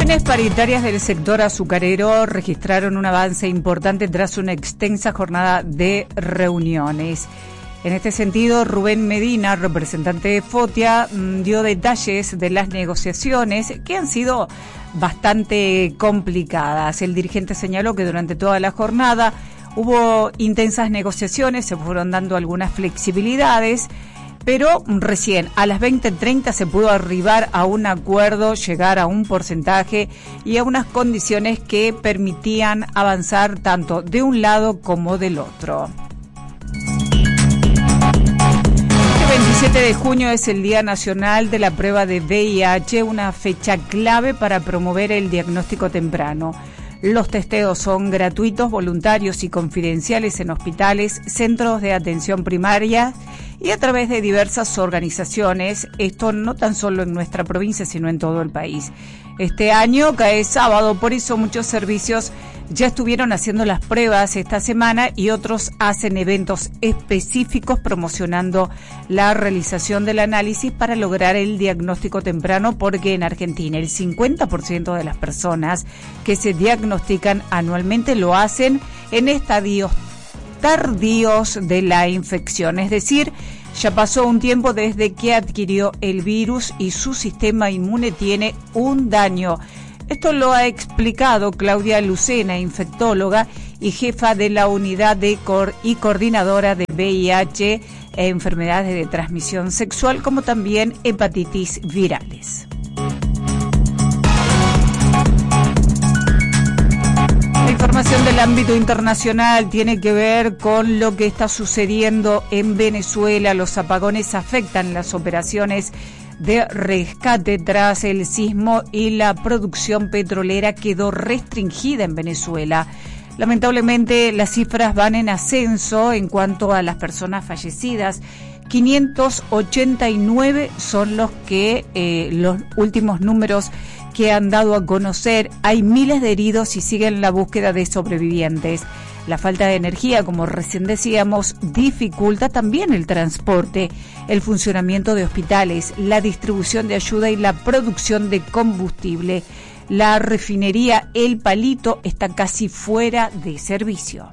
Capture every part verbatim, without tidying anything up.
Comisiones paritarias del sector azucarero registraron un avance importante tras una extensa jornada de reuniones. En este sentido, Rubén Medina, representante de FOTIA, dio detalles de las negociaciones que han sido bastante complicadas. El dirigente señaló que durante toda la jornada hubo intensas negociaciones, se fueron dando algunas flexibilidades, pero recién a las veinte treinta se pudo arribar a un acuerdo, llegar a un porcentaje y a unas condiciones que permitían avanzar tanto de un lado como del otro. El veintisiete de junio es el Día Nacional de la Prueba de V I H, una fecha clave para promover el diagnóstico temprano. Los testeos son gratuitos, voluntarios y confidenciales en hospitales, centros de atención primaria y a través de diversas organizaciones, esto no tan solo en nuestra provincia, sino en todo el país. Este año cae sábado, por eso muchos servicios ya estuvieron haciendo las pruebas esta semana y otros hacen eventos específicos promocionando la realización del análisis para lograr el diagnóstico temprano, porque en Argentina el cincuenta por ciento de las personas que se diagnostican anualmente lo hacen en estadios tardíos de la infección, es decir, ya pasó un tiempo desde que adquirió el virus y su sistema inmune tiene un daño. Esto lo ha explicado Claudia Lucena, infectóloga y jefa de la unidad de cor y coordinadora de V I H, enfermedades de transmisión sexual, como también hepatitis virales. La información del ámbito internacional tiene que ver con lo que está sucediendo en Venezuela. Los apagones afectan las operaciones de rescate tras el sismo y la producción petrolera quedó restringida en Venezuela. Lamentablemente, las cifras van en ascenso en cuanto a las personas fallecidas. quinientos ochenta y nueve son los que eh, los últimos números que han dado a conocer. Hay miles de heridos y siguen la búsqueda de sobrevivientes. La falta de energía, como recién decíamos, dificulta también el transporte, el funcionamiento de hospitales, la distribución de ayuda y la producción de combustible. La refinería El Palito está casi fuera de servicio.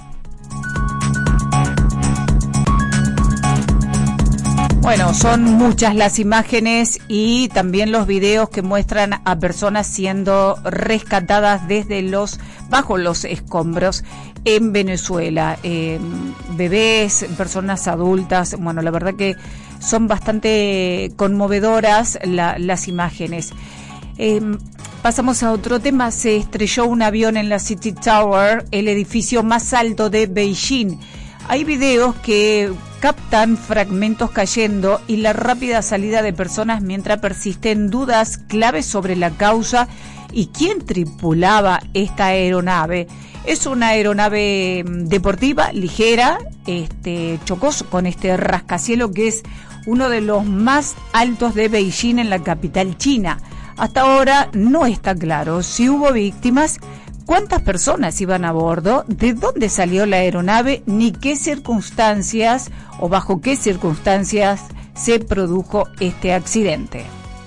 Bueno, son muchas las imágenes y también los videos que muestran a personas siendo rescatadas desde los bajo los escombros en Venezuela. Eh, bebés, personas adultas, bueno, la verdad que son bastante conmovedoras la, las imágenes. Eh, pasamos a otro tema. Se estrelló un avión en la City Tower, el edificio más alto de Beijing. Hay videos que captan fragmentos cayendo y la rápida salida de personas mientras persisten dudas claves sobre la causa y quién tripulaba esta aeronave. Es una aeronave deportiva, ligera, este, chocó con este rascacielos que es uno de los más altos de Beijing, en la capital china. Hasta ahora no está claro si hubo víctimas, cuántas personas iban a bordo, de dónde salió la aeronave, ni qué circunstancias o bajo qué circunstancias se produjo este accidente.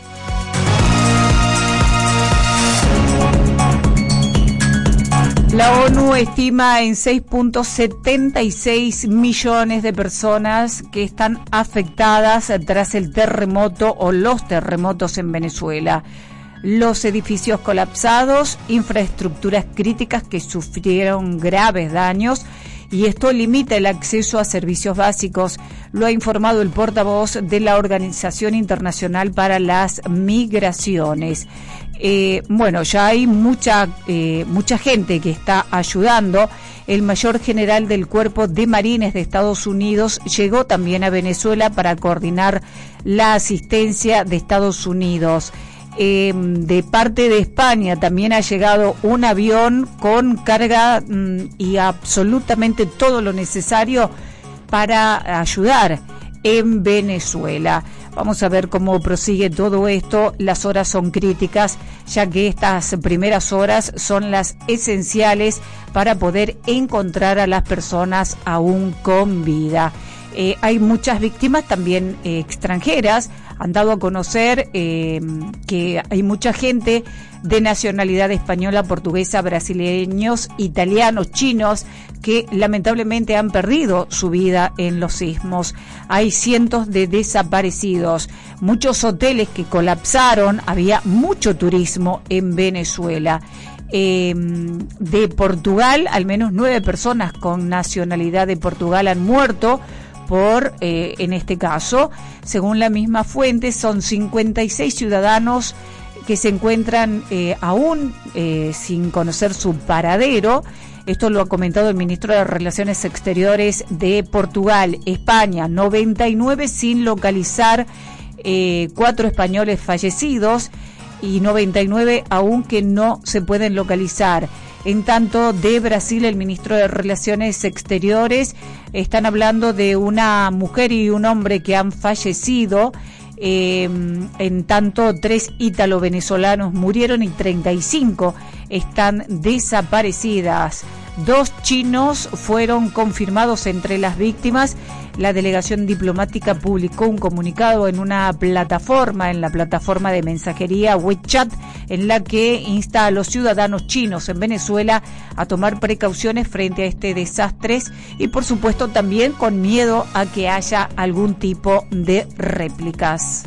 La ONU estima en seis punto setenta y seis millones de personas que están afectadas tras el terremoto o los terremotos en Venezuela. Los edificios colapsados, infraestructuras críticas que sufrieron graves daños, y esto limita el acceso a servicios básicos, lo ha informado el portavoz de la Organización Internacional para las Migraciones. Eh, bueno, ya hay mucha, eh, mucha gente que está ayudando. El mayor general del Cuerpo de Marines de Estados Unidos llegó también a Venezuela para coordinar la asistencia de Estados Unidos. Eh, de parte de España también ha llegado un avión con carga mm, y absolutamente todo lo necesario para ayudar en Venezuela. Vamos a ver cómo prosigue todo esto. Las horas son críticas, ya que estas primeras horas son las esenciales para poder encontrar a las personas aún con vida. Eh, hay muchas víctimas también eh, extranjeras. Han dado a conocer eh, que hay mucha gente de nacionalidad española, portuguesa, brasileños, italianos, chinos, que lamentablemente han perdido su vida en los sismos. Hay cientos de desaparecidos, muchos hoteles que colapsaron, había mucho turismo en Venezuela. Eh, de Portugal, al menos nueve personas con nacionalidad de Portugal han muerto por, eh, en este caso, según la misma fuente, son cincuenta y seis ciudadanos que se encuentran eh, aún eh, sin conocer su paradero. Esto lo ha comentado el ministro de Relaciones Exteriores de Portugal. España, noventa y nueve sin localizar, eh, cuatro españoles fallecidos y noventa y nueve aún que no se pueden localizar. En tanto, de Brasil, el ministro de Relaciones Exteriores, están hablando de una mujer y un hombre que han fallecido. Eh, en tanto, tres ítalo-venezolanos murieron y treinta y cinco están desaparecidas. Dos chinos fueron confirmados entre las víctimas. La delegación diplomática publicó un comunicado en una plataforma, en la plataforma de mensajería WeChat, en la que insta a los ciudadanos chinos en Venezuela a tomar precauciones frente a este desastre y, por supuesto, también con miedo a que haya algún tipo de réplicas.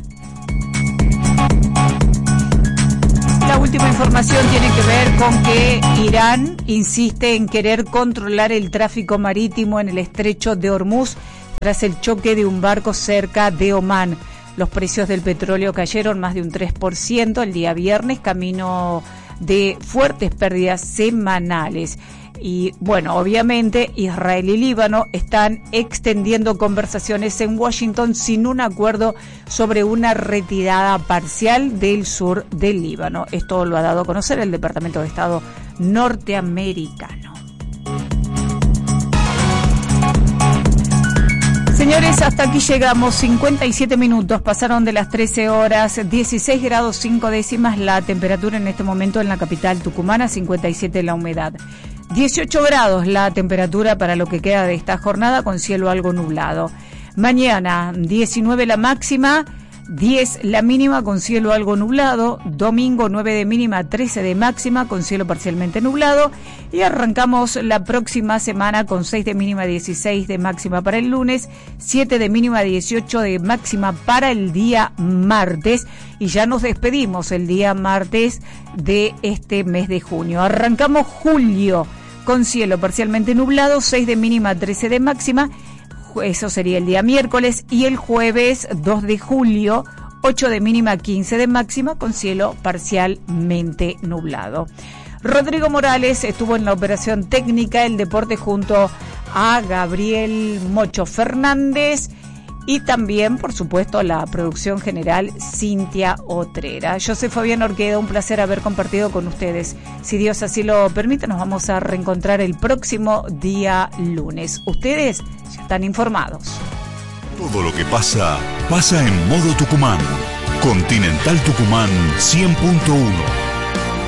La última información tiene que ver con que Irán insiste en querer controlar el tráfico marítimo en el estrecho de Hormuz tras el choque de un barco cerca de Omán. Los precios del petróleo cayeron más de un tres por ciento el día viernes, camino de fuertes pérdidas semanales. Y bueno, obviamente Israel y Líbano están extendiendo conversaciones en Washington sin un acuerdo sobre una retirada parcial del sur del Líbano. Esto lo ha dado a conocer el Departamento de Estado norteamericano. Señores, hasta aquí llegamos, cincuenta y siete minutos, pasaron de las trece horas, dieciséis grados cinco décimas la temperatura en este momento en la capital tucumana, cincuenta y siete la humedad. dieciocho grados la temperatura para lo que queda de esta jornada con cielo algo nublado. Mañana diecinueve la máxima, diez la mínima con cielo algo nublado. Domingo nueve de mínima, trece de máxima con cielo parcialmente nublado. Y arrancamos la próxima semana con seis de mínima, dieciséis de máxima para el lunes, siete de mínima, dieciocho de máxima para el día martes. Y ya nos despedimos el día martes de este mes de junio. Arrancamos julio con cielo parcialmente nublado, seis de mínima, trece de máxima. Eso sería el día miércoles. Y el jueves dos de julio, ocho de mínima, quince de máxima, con cielo parcialmente nublado. Rodrigo Morales estuvo en la operación técnica, el deporte junto a Gabriel Mocho Fernández. Y también, por supuesto, la producción general Cintia Otrera. Yo soy Fabián Orqueda, un placer haber compartido con ustedes. Si Dios así lo permite, nos vamos a reencontrar el próximo día lunes. Ustedes ya están informados. Todo lo que pasa, pasa en modo Tucumán. Continental Tucumán cien punto uno.